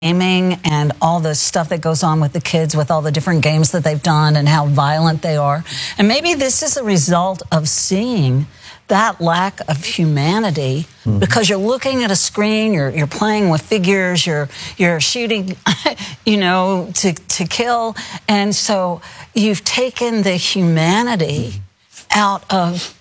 gaming and all the stuff that goes on with the kids, with all the different games that they've done and how violent they are. And maybe this is a result of seeing that lack of humanity, because you're looking at a screen, you're playing with figures, you're shooting, to kill. And so you've taken the humanity out of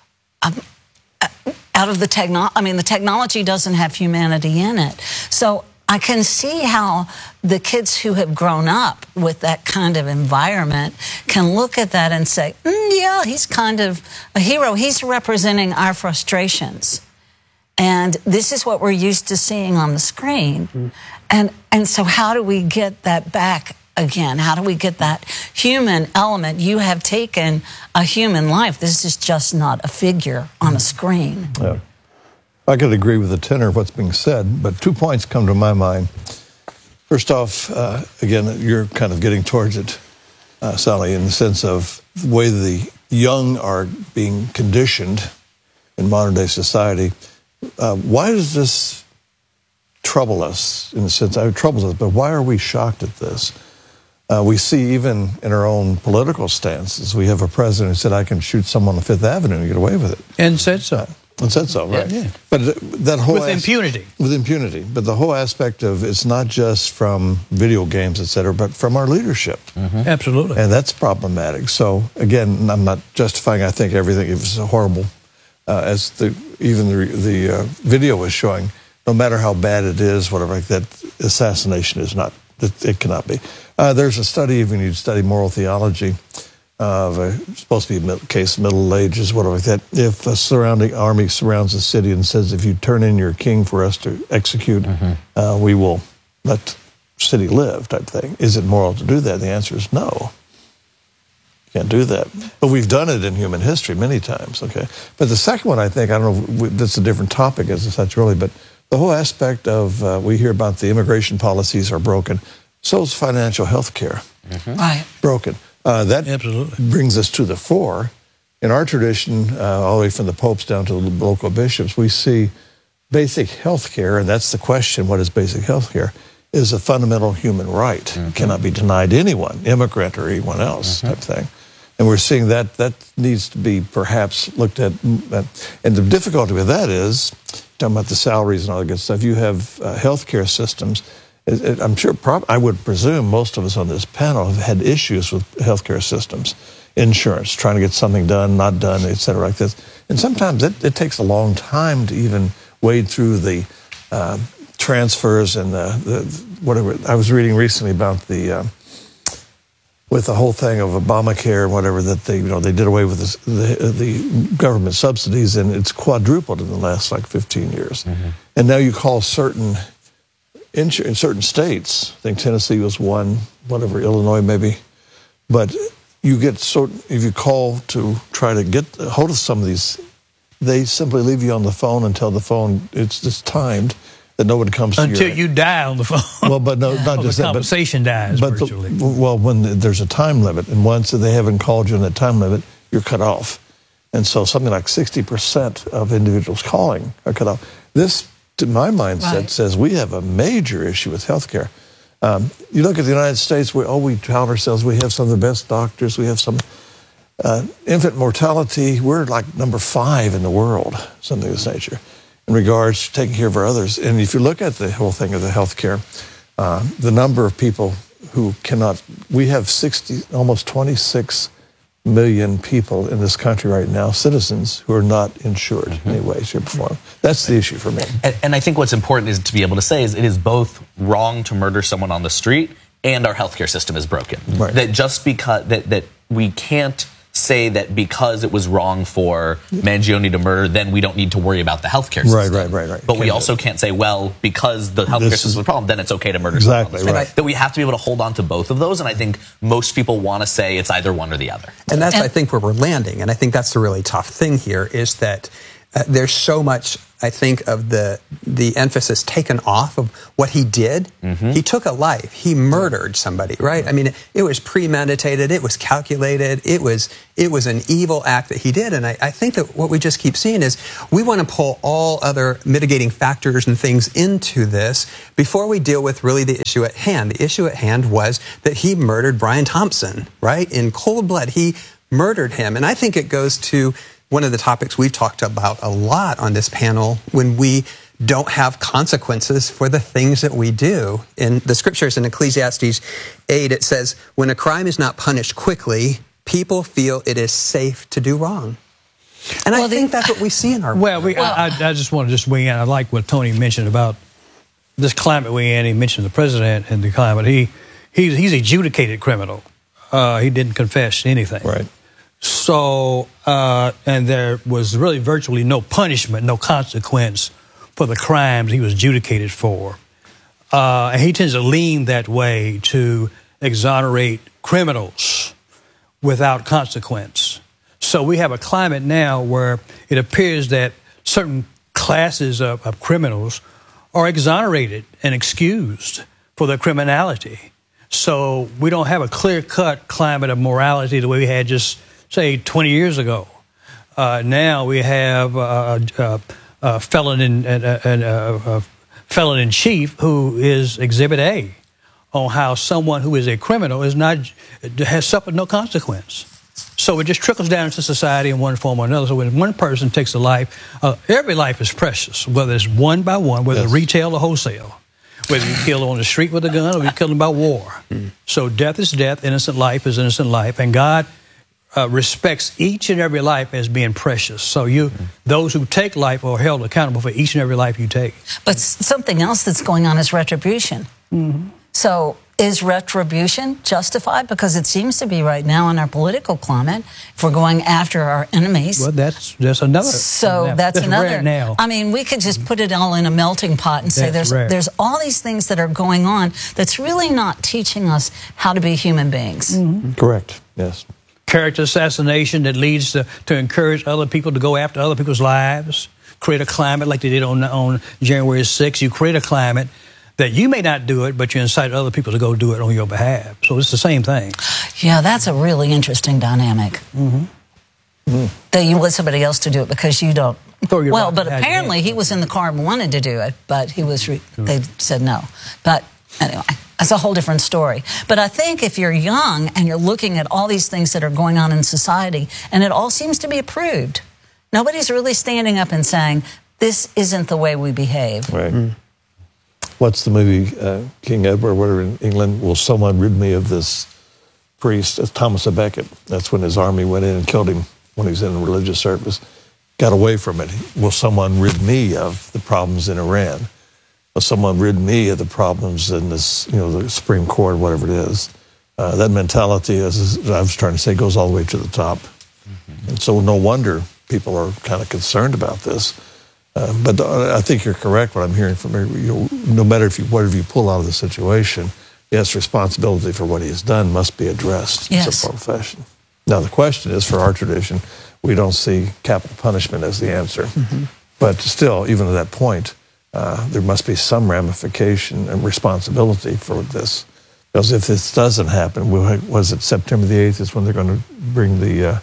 the technology. I mean, the technology doesn't have humanity in it. So I can see how the kids who have grown up with that kind of environment can look at that and say, yeah, he's kind of a hero. He's representing our frustrations. And this is what we're used to seeing on the screen. And so how do we get that back again? How do we get that human element? You have taken a human life. This is just not a figure on a screen. Yeah. I could agree with the tenor of what's being said, but 2 points come to my mind. First off, again, you're kind of getting towards it, Sally, in the sense of the way the young are being conditioned in modern-day society. Why does this trouble us? In the sense, it troubles us, but why are we shocked at this? We see even in our own political stances, we have a president who said, I can shoot someone on Fifth Avenue and get away with it. And said so. And said so, right? Yeah. But that whole with impunity. With impunity. But the whole aspect of it's not just from video games, et cetera, but from our leadership. Absolutely. And that's problematic. So, again, I'm not justifying, I think everything is horrible. As the video was showing, no matter how bad it is, whatever like that, assassination is not, it cannot be. There's a study, even you study moral theology, of supposed to be a case of Middle Ages, whatever like that. If a surrounding army surrounds a city and says, if you turn in your king for us to execute, we will let the city live, type thing. Is it moral to do that? The answer is no. You can't do that. But we've done it in human history many times, okay? But the second one, I think, I don't know, that's a different topic as such, really, but the whole aspect of, we hear about the immigration policies are broken. So is financial health care. Right. Broken. That Absolutely. brings us to the fore. In our tradition, all the way from the popes down to the local bishops, we see basic health care, and that's the question, what is basic health care, is a fundamental human right. It cannot be denied to anyone, immigrant or anyone else, type thing. And we're seeing that needs to be perhaps looked at. And the difficulty with that is, talking about the salaries and all that good stuff, you have health care systems. I'm sure, I would presume most of us on this panel have had issues with healthcare systems, insurance, trying to get something done, not done, et cetera, like this. And sometimes it takes a long time to even wade through the transfers and the whatever. I was reading recently about with the whole thing of Obamacare and whatever, that they did away with the government subsidies, and it's quadrupled in the last 15 years. And now you call in certain states, I think Tennessee was one, whatever, Illinois maybe, but you get if you call to try to get a hold of some of these, they simply leave you on the phone until the phone, it's just timed that no one comes to you. Until you die on the phone. Well, but no, not just the that. conversation dies virtually. When there's a time limit, and once they haven't called you in that time limit, you're cut off. And so something like 60% of individuals calling are cut off. This, to my mindset, says we have a major issue with healthcare. You look at the United States, we tout ourselves, we have some of the best doctors, we have some infant mortality, we're like number 5 in the world, something of this nature, in regards to taking care of our others. And if you look at the whole thing of the healthcare, the number of people who cannot, we have almost 26 million people in this country right now, citizens who are not insured in any way, shape, or form. That's the issue for me. And I think what's important is to be able to say is it is both wrong to murder someone on the street and our healthcare system is broken. Right. That just because that we can't say that because it was wrong for Mangione to murder, then we don't need to worry about the healthcare system. Right. But we also can't say, well, because the healthcare system is a problem, then it's okay to murder someone. Exactly, right. That we have to be able to hold on to both of those, and I think most people want to say it's either one or the other. And that's, I think, where we're landing. And I think that's the really tough thing here is that there's so much, I think, of the emphasis taken off of what he did. He took a life. He murdered somebody, right? I mean, it was premeditated. It was calculated. It was an evil act that he did. And I think that what we just keep seeing is we want to pull all other mitigating factors and things into this before we deal with really the issue at hand. The issue at hand was that he murdered Brian Thompson, right? In cold blood, he murdered him. And I think it goes to one of the topics we've talked about a lot on this panel, when we don't have consequences for the things that we do. In the scriptures in Ecclesiastes 8, it says, when a crime is not punished quickly, people feel it is safe to do wrong. And I think that's what we see in our world. I just want to just weigh in. I like what Tony mentioned about this climate we're in. He mentioned the president and the climate. He's an adjudicated criminal. He didn't confess anything. Right. So, and there was really virtually no punishment, no consequence for the crimes he was adjudicated for. And he tends to lean that way, to exonerate criminals without consequence. So we have a climate now where it appears that certain classes of criminals are exonerated and excused for their criminality. So we don't have a clear-cut climate of morality the way we had just, say, 20 years ago. Now we have a felon in chief who is Exhibit A on how someone who is a criminal has suffered no consequence. So it just trickles down into society in one form or another. So when one person takes a life, every life is precious, whether it's one by one, whether retail or wholesale. Whether you kill on the street with a gun or you kill them by war. So death is death, innocent life is innocent life, and God respects each and every life as being precious. So those who take life are held accountable for each and every life you take. But something else that's going on is retribution. So is retribution justified? Because it seems to be right now in our political climate, if we're going after our enemies. Well, that's another. So that's another. Rare now. I mean, we could just put it all in a melting pot and say there's all these things that are going on that's really not teaching us how to be human beings. Correct. Yes. Character assassination that leads to encourage other people to go after other people's lives. Create a climate like they did on January 6th. You create a climate that you may not do it, but you incite other people to go do it on your behalf. So it's the same thing. Yeah, that's a really interesting dynamic. That you want somebody else to do it because you don't. Well, but apparently he was in the car and wanted to do it, but he was. They said no. But anyway, that's a whole different story. But I think if you're young and you're looking at all these things that are going on in society, and it all seems to be approved, nobody's really standing up and saying this isn't the way we behave. Right. What's the movie, King Edward, whatever, in England? Will someone rid me of this priest? Thomas à Becket. That's when his army went in and killed him when he was in a religious service. Got away from it. Will someone rid me of the problems in Iran? Will someone rid me of the problems in this, the Supreme Court, whatever it is? That mentality, as I was trying to say, goes all the way to the top. And so no wonder people are kind of concerned about this. But I think you're correct. What I'm hearing from you, no matter whatever you pull out of the situation, yes, responsibility for what he has done must be addressed in some form or fashion. Now the question is, for our tradition, we don't see capital punishment as the answer. But still, even at that point, there must be some ramification and responsibility for this. Because if this doesn't happen, was it September the 8th is when they're going to bring the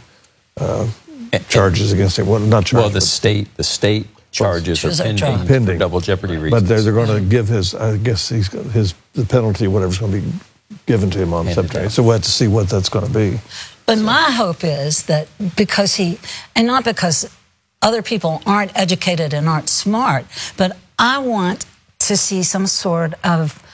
charges against him? Well, not charges. Well, the state charges are pending for double jeopardy reasons. But they're going to give I guess the penalty, whatever's going to be given to him on September. So we'll have to see what that's going to be. But my hope is that because and not because other people aren't educated and aren't smart, but I want to see some sort of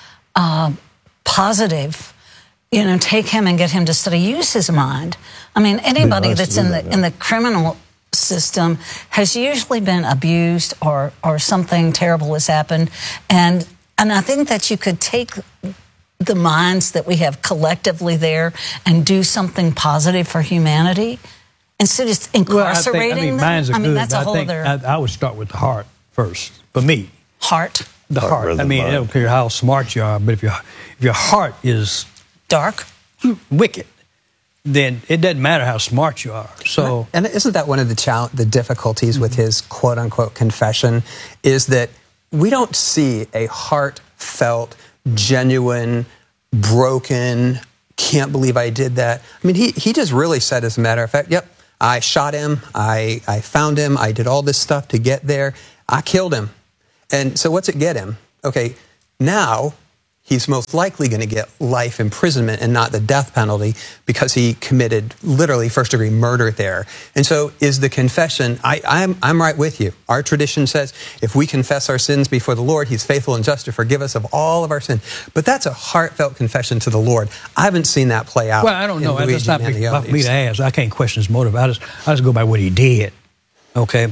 positive, take him and get him to study, use his mind. I mean, anybody that's in the criminal system has usually been abused or something terrible has happened. And I think that you could take the minds that we have collectively there and do something positive for humanity instead of just incarcerating them. That's a whole other. I would start with the heart first. For me, the heart. I mean, I don't care how smart you are, but if your heart is dark, wicked, then it doesn't matter how smart you are. So, and isn't that one of the difficulties with his quote unquote confession, is that we don't see a heartfelt, genuine, broken, can't believe I did that. I mean, he just really said, as a matter of fact, yep, I shot him, I found him, I did all this stuff to get there, I killed him. And so what's it get him? Okay, now he's most likely going to get life imprisonment and not the death penalty because he committed literally first-degree murder there. And so is the confession, I'm right with you. Our tradition says if we confess our sins before the Lord, he's faithful and just to forgive us of all of our sins. But that's a heartfelt confession to the Lord. I haven't seen that play out. Well, I don't know. That's not for me to ask. I can't question his motive. I just go by what he did. Okay?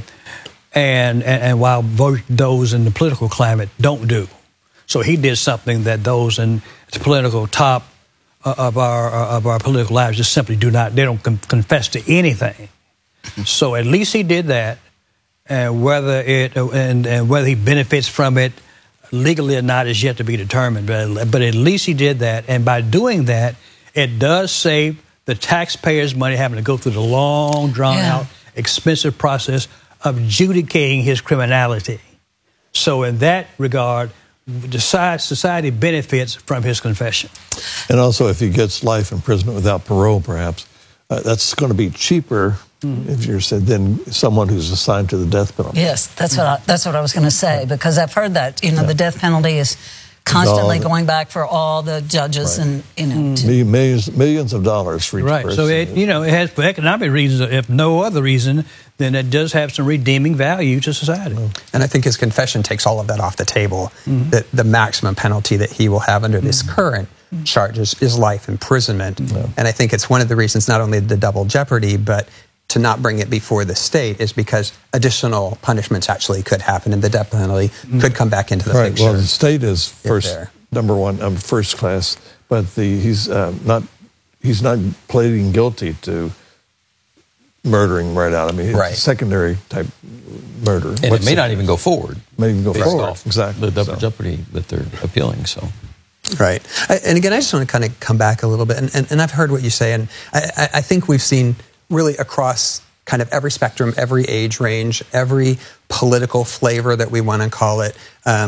And while those in the political climate don't do. So he did something that those in the political top of our political lives just simply do not. They don't confess to anything. So at least he did that, and whether he benefits from it legally or not is yet to be determined. But at least he did that, and by doing that, it does save the taxpayers' money having to go through the long, drawn-out, expensive process of adjudicating his criminality. So in that regard, society benefits from his confession. And also, if he gets life imprisonment without parole, perhaps, that's going to be cheaper, if you're said, than someone who's assigned to the death penalty. Yes, that's what I was going to say, because I've heard that, the death penalty is constantly going back for all the judges, and millions of dollars for each person. So it has, for economic reasons, if no other reason, then it does have some redeeming value to society. And I think his confession takes all of that off the table. That the maximum penalty that he will have under this current charges is life imprisonment. And I think it's one of the reasons, not only the double jeopardy, but to not bring it before the state, is because additional punishments actually could happen, and the death penalty could come back into the picture. Well, the state is number one, first class, but he's not pleading guilty to murdering right out. I mean, it's a secondary type murder. And it may not even go forward. May even go forward. Exactly. The double jeopardy that they're appealing. So. Right. And again, I just want to kind of come back a little bit, and I've heard what you say, and I think we've seen really across kind of every spectrum, every age range, every political flavor that we want to call it.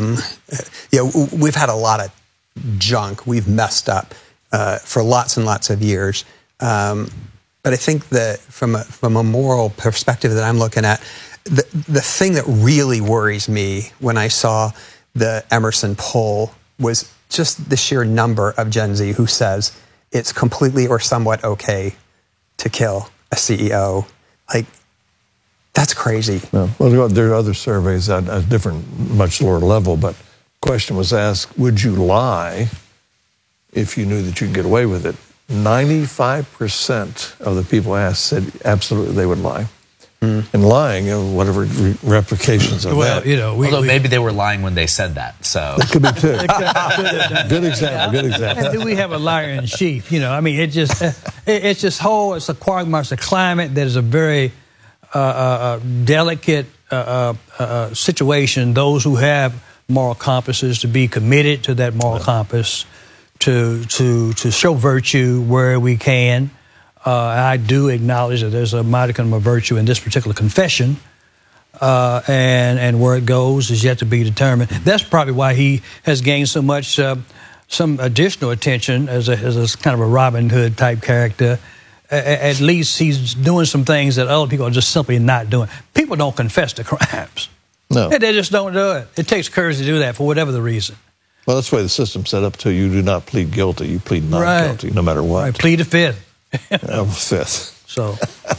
We've had a lot of junk. We've messed up for lots and lots of years. But I think that from a moral perspective that I'm looking at, the thing that really worries me when I saw the Emerson poll was just the sheer number of Gen Z who says it's completely or somewhat okay to kill a CEO. Like, that's crazy. Well, there are other surveys at a different, much lower level, but the question was asked, would you lie if you knew that you could get away with it? 95% of the people asked said absolutely they would lie. And lying, whatever replications of that. Although maybe they were lying when they said that. So that could be too. Good example. And do we have a liar in chief? I mean, it's a quagmire, it's a climate that is a very delicate situation. Those who have moral compasses to be committed to that moral compass, to show virtue where we can. I do acknowledge that there's a modicum of virtue in this particular confession, and where it goes is yet to be determined. That's probably why he has gained so much, some additional attention as a kind of a Robin Hood type character. At least he's doing some things that other people are just simply not doing. People don't confess to crimes. No. They just don't do it. It takes courage to do that for whatever the reason. Well, that's the way the system's set up, too. You do not plead guilty. You plead not guilty, no matter what. Right. Plead the fifth. Fifth. So.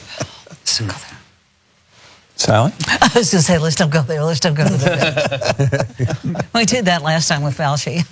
Sally? I was going to say, let's don't go there. Let's don't go there. We did that last time with Fauci.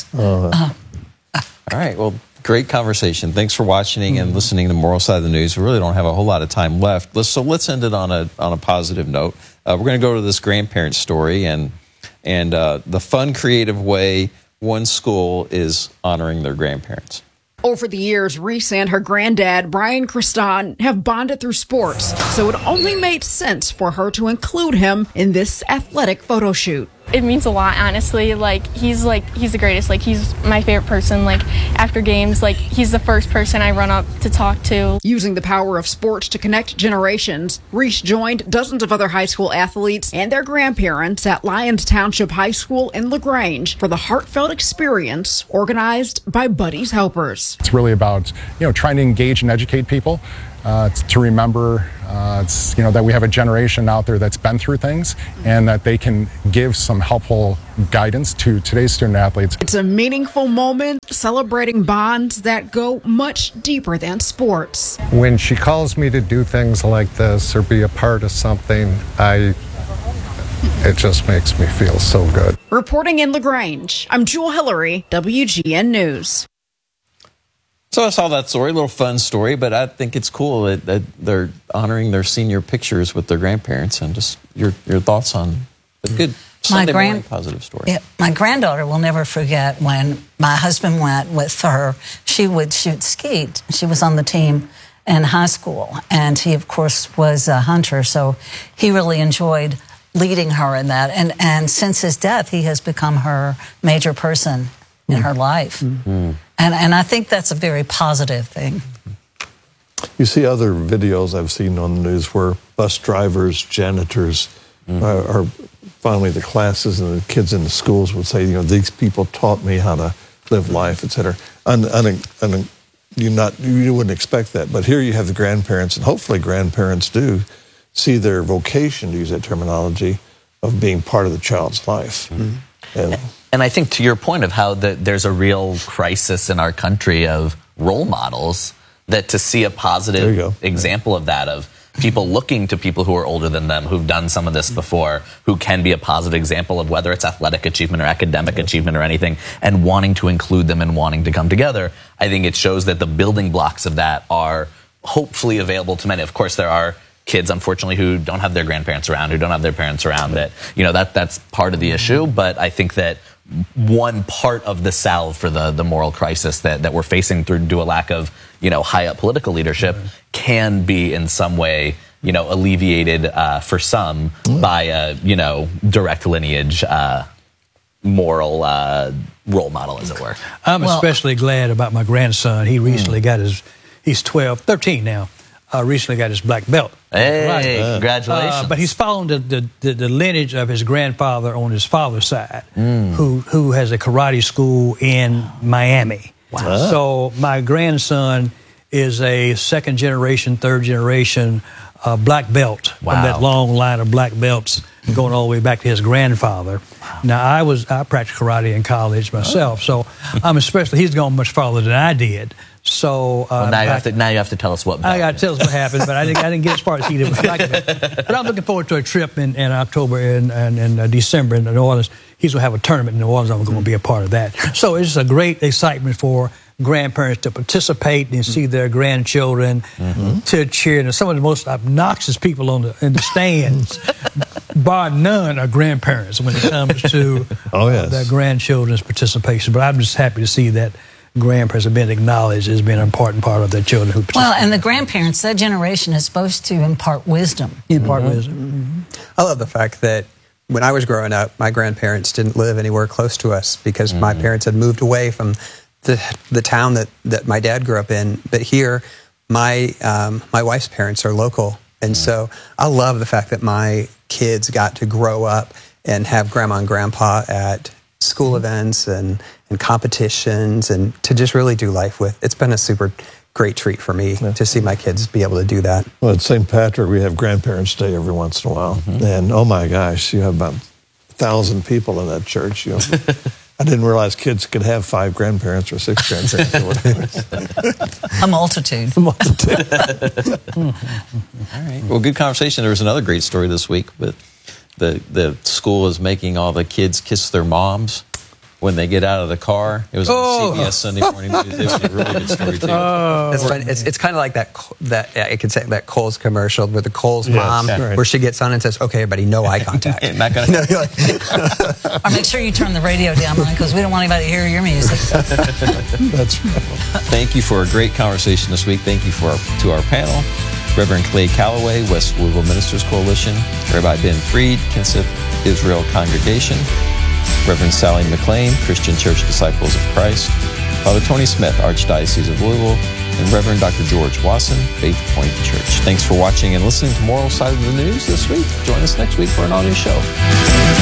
All right. Well, great conversation. Thanks for watching and listening to Moral Side of the News. We really don't have a whole lot of time left. Let's end it on a positive note. We're going to go to this grandparent story and the fun, creative way one school is honoring their grandparents. Over the years, Reese and her granddad, Brian Criston, have bonded through sports, so it only made sense for her to include him in this athletic photo shoot. It means a lot, honestly. Like he's the greatest. Like he's my favorite person. Like after games, like he's the first person I run up to talk to. Using the power of sports to connect generations, Reese joined dozens of other high school athletes and their grandparents at Lyons Township High School in LaGrange for the heartfelt experience organized by Buddy's Helpers. It's really about, trying to engage and educate people, to remember, that we have a generation out there that's been through things and that they can give some helpful guidance to today's student athletes. It's a meaningful moment celebrating bonds that go much deeper than sports. When she calls me to do things like this or be a part of something, it just makes me feel so good. Reporting in LaGrange, I'm Jewel Hillary, WGN News. So I saw that story, a little fun story, but I think it's cool that they're honoring their senior pictures with their grandparents, and just your thoughts on the good Sunday morning positive story. Yeah, my granddaughter will never forget when my husband went with her. She would shoot skeet. She was on the team in high school, and he, of course, was a hunter, so he really enjoyed leading her in that. And since his death, he has become her major person in her life. Mm-hmm. And I think that's a very positive thing. You see other videos I've seen on the news where bus drivers, janitors, are finally the classes and the kids in the schools would say, these people taught me how to live life, et cetera. And you wouldn't expect that. But here you have the grandparents, and hopefully grandparents do see their vocation, to use that terminology, of being part of the child's life. Mm-hmm. And I think to your point of how there's a real crisis in our country of role models, that to see a positive example of that, of people looking to people who are older than them, who've done some of this before, who can be a positive example of whether it's athletic achievement or academic achievement or anything, and wanting to include them and wanting to come together, I think it shows that the building blocks of that are hopefully available to many. Of course, there are kids, unfortunately, who don't have their grandparents around, who don't have their parents around, that's part of the issue. But I think that one part of the salve for the moral crisis that we're facing due to a lack of, high up political leadership can be in some way, alleviated for some by a, direct lineage, moral role model, as it were. I'm especially glad about my grandson. He recently got he's 13 now. Recently got his black belt. Hey, congratulations. But he's following the lineage of his grandfather on his father's side, who has a karate school in Miami. Wow. So my grandson is a second generation, third generation black belt from that long line of black belts going all the way back to his grandfather. Wow. Now, I practiced karate in college myself, so he's gone much farther than I did. So now you have to tell us what. I got to tell us what happened, but I didn't get as far as he did with black belt. But I'm looking forward to a trip in October and December in New Orleans. He's going to have a tournament in New Orleans. I'm going to be a part of that. So it's just a great excitement for grandparents to participate and see their grandchildren to cheer. And some of the most obnoxious people in the stands, bar none, are grandparents when it comes to their grandchildren's participation. But I'm just happy to see that grandparents have been acknowledged as being an important part of their children who participate. Well, and the grandparents, that generation is supposed to impart wisdom. I love the fact that when I was growing up, my grandparents didn't live anywhere close to us because my parents had moved away from the town that my dad grew up in. But here, my wife's parents are local. And so I love the fact that my kids got to grow up and have grandma and grandpa at school events and competitions, and to just really do life with. It's been a super great treat for me to see my kids be able to do that. Well, at St. Patrick, we have Grandparents' Day every once in a while. And oh my gosh, you have about 1,000 people in that church. I didn't realize kids could have 5 grandparents or 6 grandparents or whatever. A multitude. All right. Well, good conversation. There was another great story this week, but the school is making all the kids kiss their moms when they get out of the car. It was on CBS Sunday Morning News. It was a really good story, too. It's fun. It's kind of like that I could say that Kohl's commercial with the Kohl's mom, where she gets on and says, "Okay, everybody, no eye contact." Not gonna or make sure you turn the radio down, because we don't want anybody to hear your music. That's right. Thank you for a great conversation this week. Thank you to our panel, Reverend Clay Calloway, West Louisville Ministers Coalition, Rabbi Ben Fried, Kenseth Israel Congregation, Reverend Sally McLean, Christian Church Disciples of Christ, Father Tony Smith, Archdiocese of Louisville, and Reverend Dr. George Wasson, Faith Point Church. Thanks for watching and listening to Moral Side of the News this week. Join us next week for an all-new show.